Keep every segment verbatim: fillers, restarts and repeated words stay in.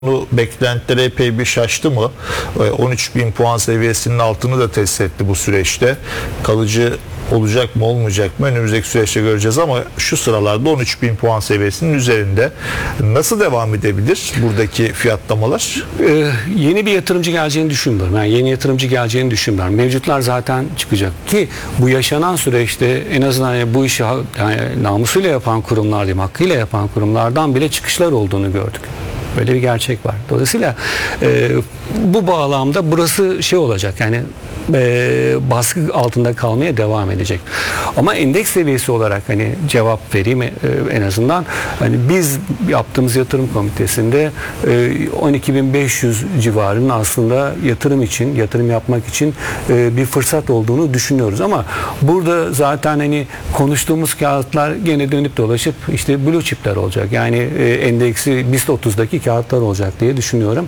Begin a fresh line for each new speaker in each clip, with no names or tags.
Bu beklentilere epey bir şaştı mı? on üç bin puan seviyesinin altını da test etti bu süreçte. Kalıcı olacak mı olmayacak mı önümüzdeki süreçte göreceğiz ama şu sıralarda on üç bin puan seviyesinin üzerinde. Nasıl devam edebilir buradaki fiyatlamalar?
Ee, yeni bir yatırımcı geleceğini düşünmüyorum. Yani yeni yatırımcı geleceğini düşünmüyorum. Mevcutlar zaten çıkacak ki bu yaşanan süreçte en azından yani bu işi yani namusuyla yapan kurumlar diyeyim, hakkıyla yapan kurumlardan bile çıkışlar olduğunu gördük. Böyle bir gerçek var. Dolayısıyla e, bu bağlamda burası şey olacak yani e, baskı altında kalmaya devam edecek. Ama endeks seviyesi olarak hani cevap vereyim e, en azından hani biz yaptığımız yatırım komitesinde e, on iki bin beş yüz civarının aslında yatırım için yatırım yapmak için e, bir fırsat olduğunu düşünüyoruz ama burada zaten hani konuştuğumuz kağıtlar gene dönüp dolaşıp işte blue chipler olacak. Yani e, endeksi BIST otuz'daki kağıtlar olacak diye düşünüyorum.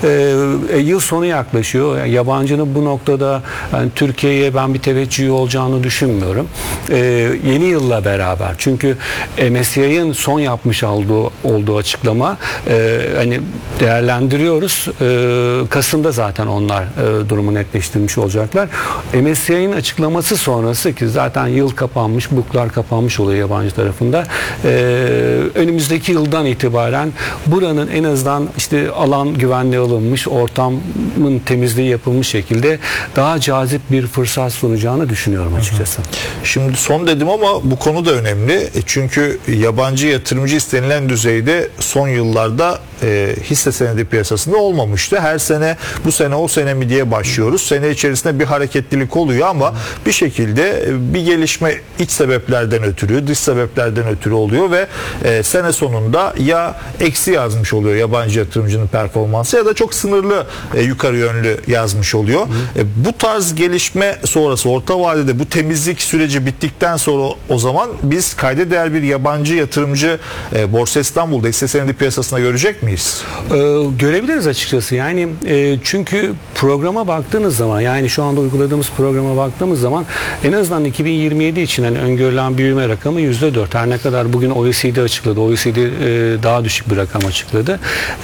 E, yıl sonu yaklaşıyor. Yani yabancının bu noktada yani Türkiye'ye ben bir teveccühü olacağını düşünmüyorum. E, yeni yılla beraber. Çünkü M S C I'nin son yapmış olduğu olduğu açıklama e, hani değerlendiriyoruz. E, Kasım'da zaten onlar e, durumu netleştirmiş olacaklar. M S C I'nin açıklaması sonrası ki zaten yıl kapanmış, booklar kapanmış oluyor yabancı tarafında. E, önümüzdeki yıldan itibaren buranın en azından işte alan güvenliği alınmış, ortamın temizliği yapılmış şekilde daha cazip bir fırsat sunacağını düşünüyorum açıkçası.
Şimdi son dedim ama bu konu da önemli. Çünkü yabancı yatırımcı istenilen düzeyde son yıllarda e, hisse senedi piyasasında olmamıştı. Her sene bu sene o sene mi diye başlıyoruz. Sene içerisinde bir hareketlilik oluyor ama bir şekilde bir gelişme iç sebeplerden ötürü, dış sebeplerden ötürü oluyor ve e, sene sonunda ya eksi yazmış oluyor yabancı yatırımcının performansı ya da çok sınırlı e, yukarı yönlü yazmış oluyor. E, bu tarz gelişme sonrası orta vadede bu temizlik süreci bittikten sonra o zaman biz kayda değer bir yabancı yatırımcı e, Borsa İstanbul'da hisse senedi piyasasına görecek miyiz?
Ee, görebiliriz açıkçası. Yani e, çünkü programa baktığınız zaman yani şu anda uyguladığımız programa baktığımız zaman en azından iki bin yirmi yedi için hani öngörülen büyüme rakamı yüzde dört. Her ne kadar bugün O E C D açıkladı. O E C D e, daha düşük bir rakam açıkladı.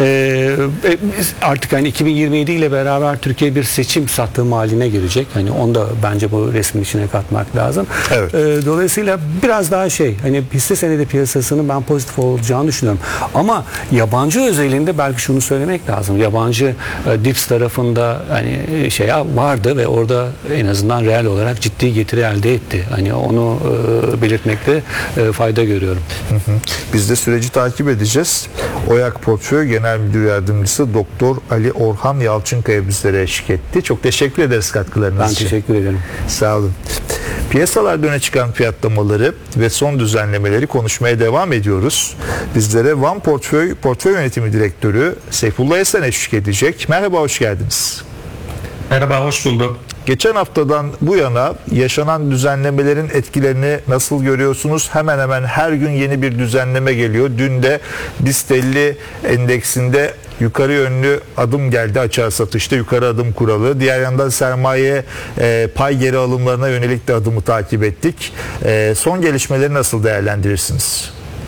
E, biz artık hani iki bin yirmi yedi ile beraber Türkiye bir seçim sattığım haline girecek. Hani onu da bence bu resmin içine katmak lazım.
Evet.
E, dolayısıyla biraz daha şey hani hisse senedi piyasasının ben pozitif olacağını düşünüyorum. Ama yabancı özelinde belki şunu söylemek lazım. Yabancı e, Dips tarafında hani şey vardı ve orada en azından reel olarak ciddi getiri elde etti. Hani onu e, belirtmekte e, fayda görüyorum.
Hı hı. Biz de süreci takip edeceğiz. Oyak Portföy Genel Müdür Yardımcısı Doktor Ali Orhan Yalçınkaya bizlere eşlik etti. Çok teşekkür ederiz katkılarınız
ben
için.
Ben teşekkür ederim.
Sağ olun. Piyasalarda öne çıkan fiyatlamaları ve son düzenlemeleri konuşmaya devam ediyoruz. Bizlere Van Portföy Portföy Yönetimi Direktörü Seyfullah Esen eşlik edecek. Merhaba, hoş geldiniz.
Merhaba, hoş bulduk.
Geçen haftadan bu yana yaşanan düzenlemelerin etkilerini nasıl görüyorsunuz? Hemen hemen her gün yeni bir düzenleme geliyor. Dün de BIST elli endeksinde yukarı yönlü adım geldi açığa satışta, yukarı adım kuralı. Diğer yandan sermaye e, pay geri alımlarına yönelik de adımı takip ettik. E, son gelişmeleri nasıl değerlendirirsiniz?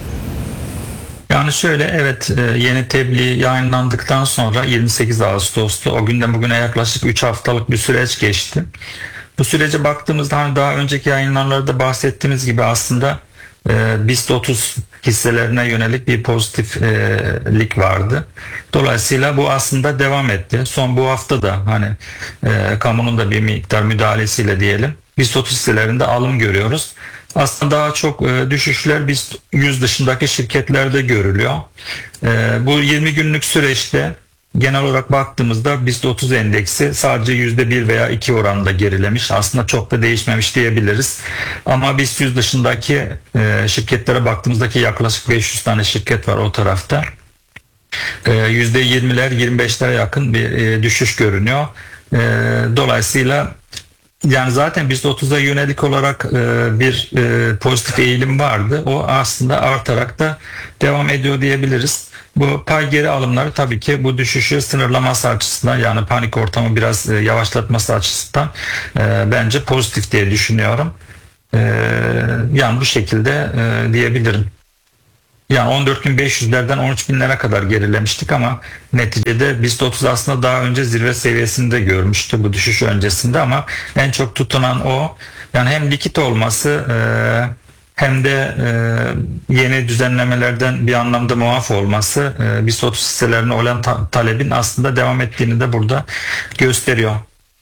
Yani şöyle, evet, yeni tebliğ yayınlandıktan sonra yirmi sekiz Ağustos'ta o günden bugüne yaklaşık üç haftalık bir süreç geçti. Bu sürece baktığımızda hani daha önceki yayınlarda bahsettiğimiz gibi aslında e, BIST otuz hisselerine yönelik bir pozitiflik vardı. Dolayısıyla bu aslında devam etti. Son bu hafta da hani e, kamunun da bir miktar müdahalesiyle diyelim BIST otuz hisselerinde alım görüyoruz. Aslında daha çok e, düşüşler BIST yüz dışındaki şirketlerde görülüyor. E, bu yirmi günlük süreçte genel olarak baktığımızda BIST otuz endeksi sadece yüzde bir veya iki oranında gerilemiş. Aslında çok da değişmemiş diyebiliriz. Ama BIST yüz dışındaki e, şirketlere baktığımızdaki yaklaşık beş yüz tane şirket var o tarafta. E, yüzde yirmiler yirmi beşlere yakın bir e, düşüş görünüyor. E, dolayısıyla yani zaten BIST otuza yönelik olarak e, bir e, pozitif eğilim vardı. O aslında artarak da devam ediyor diyebiliriz. Bu pay geri alımları tabii ki bu düşüşü sınırlaması açısından yani panik ortamı biraz e, yavaşlatması açısından e, bence pozitif diye düşünüyorum. E, yani bu şekilde e, diyebilirim. Yani on dört bin beş yüzlerden on üç binlere kadar gerilemiştik ama neticede BIST otuz aslında daha önce zirve seviyesinde görmüştü bu düşüş öncesinde ama en çok tutunan o. Yani hem likit olması e, hem de e, yeni düzenlemelerden bir anlamda muaf olması e, BIST otuz hisselerine olan ta- talebin aslında devam ettiğini de burada gösteriyor.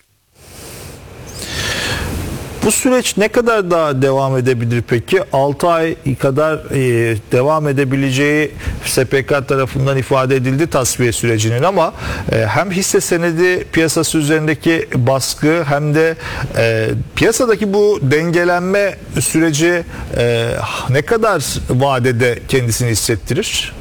Bu süreç ne kadar daha devam edebilir peki? altı ay kadar e, devam edebileceği S P K tarafından ifade edildi tasfiye sürecinin ama e, hem hisse senedi piyasası üzerindeki baskı hem de e, piyasadaki bu dengelenme süreci e, ne kadar vadede kendisini hissettirir?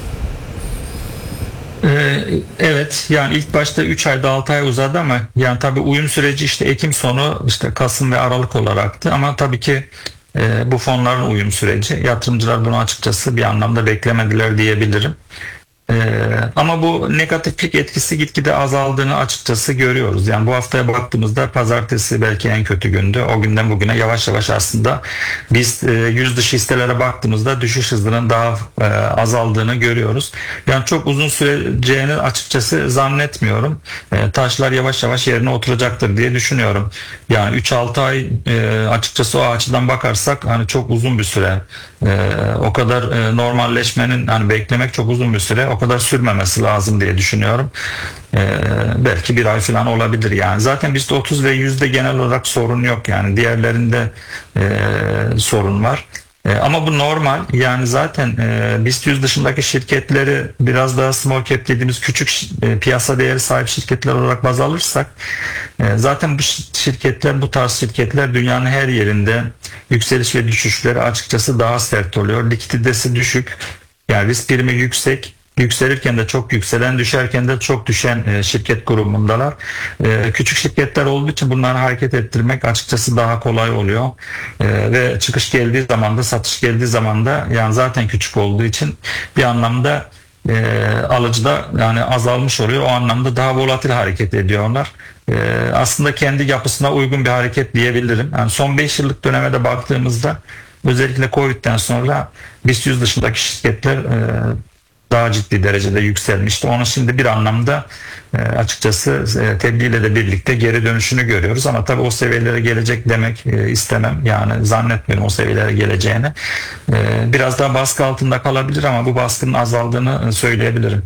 Evet, yani ilk başta üç ayda altı ay uzadı ama yani tabii uyum süreci işte Ekim sonu işte Kasım ve Aralık olaraktı ama tabii ki e, bu fonların uyum süreci yatırımcılar bunu açıkçası bir anlamda beklemediler diyebilirim. Ee, ama bu negatiflik etkisi gitgide azaldığını açıkçası görüyoruz. Yani bu haftaya baktığımızda pazartesi belki en kötü gündü. O günden bugüne yavaş yavaş aslında biz e, yüz dışı hisselere baktığımızda düşüş hızının daha e, azaldığını görüyoruz. Yani çok uzun süreceğini açıkçası zannetmiyorum. E, taşlar yavaş yavaş yerine oturacaktır diye düşünüyorum. Yani üç altı ay e, açıkçası o açıdan bakarsak hani çok uzun bir süre. E, o kadar e, normalleşmenin hani beklemek çok uzun bir süre. O kadar sürmemesi lazım diye düşünüyorum. Ee, belki bir ay falan olabilir yani. Zaten BIST otuz ve yüzde genel olarak sorun yok yani. Diğerlerinde e, sorun var. E, ama bu normal. Yani zaten e, BIST yüz dışındaki şirketleri biraz daha small cap dediğimiz küçük e, piyasa değeri sahip şirketler olarak baz alırsak e, zaten bu şirketler, bu tarz şirketler dünyanın her yerinde yükseliş ve düşüşleri açıkçası daha sert oluyor. Likiditesi düşük. Yani risk primi yüksek. Yükselirken de çok yükselen, düşerken de çok düşen e, şirket grubumundalar. E, küçük şirketler olduğu için bunları hareket ettirmek açıkçası daha kolay oluyor. E, ve çıkış geldiği zaman da, satış geldiği zaman da yani zaten küçük olduğu için bir anlamda e, alıcı da yani azalmış oluyor. O anlamda daha volatil hareket ediyorlar. E, aslında kendi yapısına uygun bir hareket diyebilirim. Yani son beş yıllık döneme de baktığımızda özellikle Covid'den sonra BIST yüz dışındaki şirketler e, daha ciddi derecede yükselmişti. Onu şimdi bir anlamda e, açıkçası e, tebliğ ile de birlikte geri dönüşünü görüyoruz. Ama tabii o seviyelere gelecek demek e, istemem. Yani zannetmiyorum o seviyelere geleceğini. E, biraz daha baskı altında kalabilir ama bu baskının azaldığını e, söyleyebilirim.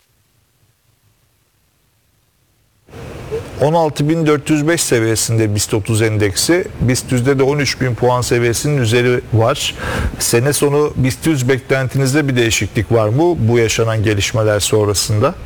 on altı bin dört yüz beş seviyesinde BIST otuz endeksi. BIST yüzde de on üç bin puan seviyesinin üzeri var. Sene sonu BIST yüz beklentinizde bir değişiklik var mı bu yaşanan gelişmeler sonrasında?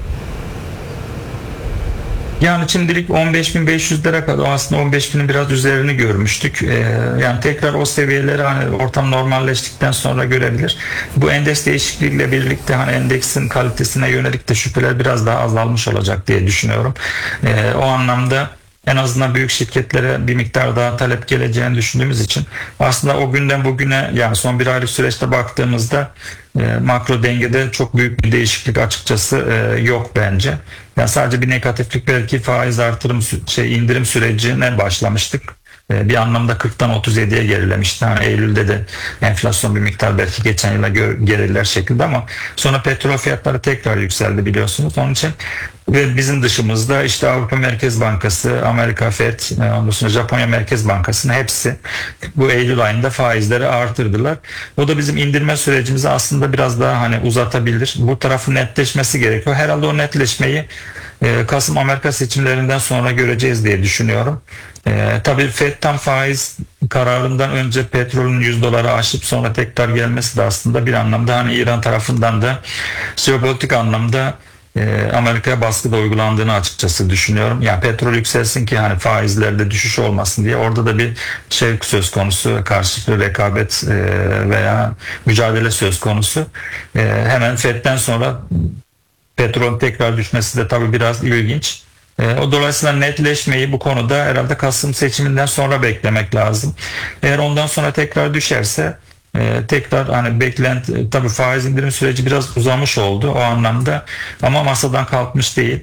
Yani şimdilik on beş bin beş yüzlere kadar aslında on beş binin biraz üzerini görmüştük. Ee, yani tekrar o seviyeleri hani ortam normalleştikten sonra görebilir. Bu endeks değişikliğiyle birlikte hani endeksin kalitesine yönelik de şüpheler biraz daha azalmış olacak diye düşünüyorum. Ee, o anlamda en azından büyük şirketlere bir miktar daha talep geleceğini düşündüğümüz için aslında o günden bugüne yani son bir aylık süreçte baktığımızda e, makro dengede çok büyük bir değişiklik açıkçası e, yok bence. Yani sadece bir negatiflik belki faiz artırım şey indirim sürecine başlamıştık. E, bir anlamda kırktan otuz yediye gerilemişti. Yani Eylül'de de enflasyon bir miktar belki geçen yıla geriler şekilde ama sonra petrol fiyatları tekrar yükseldi biliyorsunuz. Onun için ve bizim dışımızda işte Avrupa Merkez Bankası, Amerika Fed, ondan sonra Japonya Merkez Bankası'nın hepsi bu Eylül ayında faizleri artırdılar. O da bizim indirme sürecimizi aslında biraz daha hani uzatabilir. Bu tarafın netleşmesi gerekiyor. Herhalde o netleşmeyi e, Kasım Amerika seçimlerinden sonra göreceğiz diye düşünüyorum. E, tabii Fed'den faiz kararından önce petrolün yüz doları aşıp sonra tekrar gelmesi de aslında bir anlamda hani İran tarafından da jeopolitik anlamda Amerika'ya baskı da uygulandığını açıkçası düşünüyorum. Yani petrol yükselsin ki hani faizlerde düşüş olmasın diye orada da bir şey söz konusu, karşılıklı rekabet veya mücadele söz konusu. Hemen Fed'den sonra petrolün tekrar düşmesi de tabii biraz ilginç. O dolayısıyla netleşmeyi bu konuda herhalde Kasım seçiminden sonra beklemek lazım. Eğer ondan sonra tekrar düşerse Ee, tekrar hani beklenti tabii faiz indirim süreci biraz uzamış oldu o anlamda ama masadan kalkmış değil.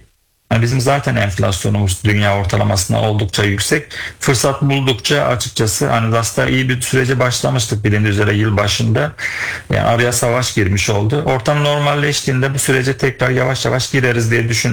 Yani bizim zaten enflasyonumuz dünya ortalamasına oldukça yüksek. Fırsat buldukça açıkçası hani aslında iyi bir sürece başlamıştık bilindiği üzere yıl başında. Yani araya savaş girmiş oldu. Ortam normalleştiğinde bu sürece tekrar yavaş yavaş gireriz diye düşünüyorum.